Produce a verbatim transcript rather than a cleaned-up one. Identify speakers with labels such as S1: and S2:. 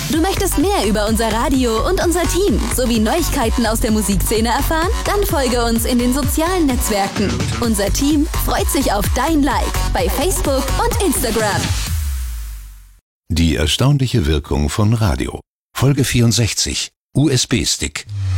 S1: Du möchtest mehr über unser Radio und unser Team sowie Neuigkeiten aus der Musikszene erfahren? Dann folge uns in den sozialen Netzwerken. Unser Team freut sich auf dein Like bei Facebook und Instagram.
S2: Die erstaunliche Wirkung von Radio. Folge vierundsechzig. U S B-Stick.